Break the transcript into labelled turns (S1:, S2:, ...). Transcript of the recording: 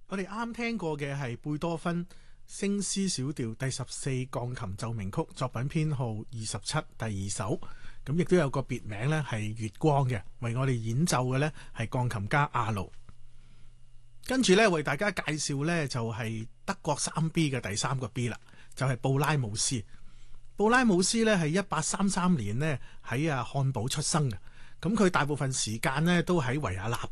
S1: 我哋啱聽過嘅係貝多芬升 C 小調第14鋼琴奏鳴曲作品編號27第2首，咁亦都有個別名呢係月光嘅，為我哋演奏嘅呢係鋼琴家阿盧。跟住呢，為大家介紹呢就係德國3B 嘅第3個 B 啦，就係布拉姆斯。布拉姆斯呢係1833年呢喺漢堡出生嘅，咁佢大部分時間呢都喺維也納